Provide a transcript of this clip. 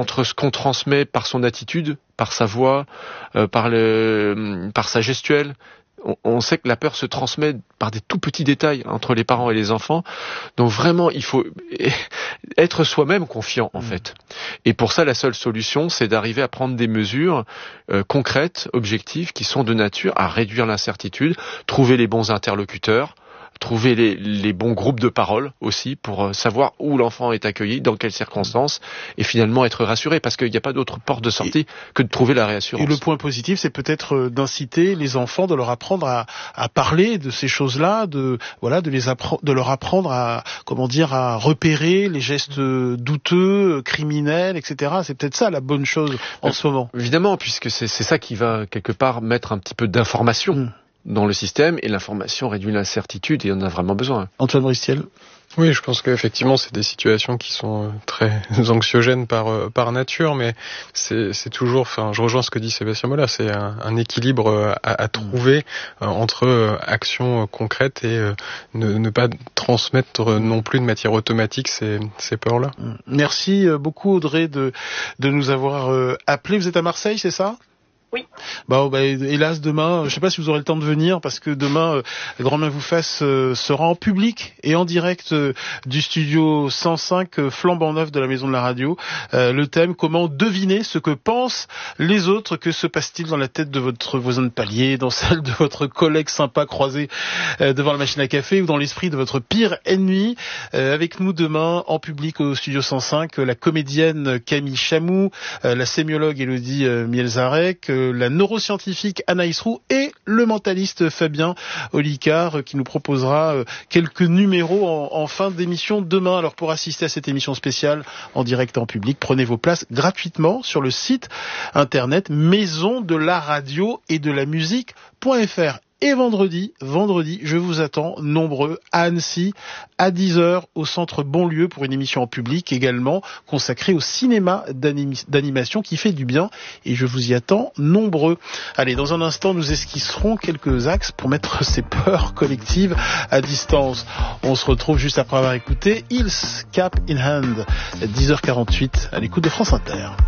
entre ce qu'on transmet par son attitude, par sa voix, par sa gestuelle. On sait que la peur se transmet par des tout petits détails entre les parents et les enfants. Donc vraiment, il faut être soi-même confiant, en fait. Et pour ça, la seule solution, c'est d'arriver à prendre des mesures concrètes, objectives, qui sont de nature à réduire l'incertitude, trouver les bons interlocuteurs, trouver les bons groupes de parole aussi pour savoir où l'enfant est accueilli, dans quelles circonstances, et finalement être rassuré, parce qu'il n'y a pas d'autre porte de sortie que de trouver la réassurance. Et le point positif, c'est peut-être d'inciter les enfants, de leur apprendre à parler de ces choses-là, de leur apprendre à repérer les gestes douteux, criminels, etc. C'est peut-être ça la bonne chose en ce moment. Évidemment, puisque c'est ça qui va quelque part mettre un petit peu d'information dans le système, et l'information réduit l'incertitude, et on en a vraiment besoin. Antoine Bristiel. Oui, je pense qu'effectivement, c'est des situations qui sont très anxiogènes par nature, mais c'est toujours, je rejoins ce que dit Sébastien Molla, c'est un équilibre à trouver entre action concrète et ne pas transmettre non plus de matière automatique ces peurs-là. Merci beaucoup Audrey de nous avoir appelé. Vous êtes à Marseille, c'est ça ? Oui. Hélas, demain, je sais pas si vous aurez le temps de venir, parce que demain, Grand Bien vous fasse sera en public et en direct du studio 105 flambant neuf de la Maison de la Radio. Le thème: comment deviner ce que pensent les autres. Que se passe-t-il dans la tête de votre voisin de palier, dans celle de votre collègue sympa croisé devant la machine à café, ou dans l'esprit de votre pire ennemi. Avec nous demain en public au studio 105, la comédienne Camille Chamou, la sémiologue Élodie Mielzarek, la neuroscientifique Anaïs Roux et le mentaliste Fabien Olicard, qui nous proposera quelques numéros en fin d'émission demain. Alors pour assister à cette émission spéciale en direct en public, prenez vos places gratuitement sur le site internet maison de la radio et de la musique.fr. Et vendredi, je vous attends nombreux à Annecy, à 10h, au Centre Bonlieu, pour une émission en public également consacrée au cinéma d'animation qui fait du bien. Et je vous y attends nombreux. Allez, dans un instant, nous esquisserons quelques axes pour mettre ces peurs collectives à distance. On se retrouve juste après avoir écouté Hills Cap in Hand, 10h48, à l'écoute de France Inter.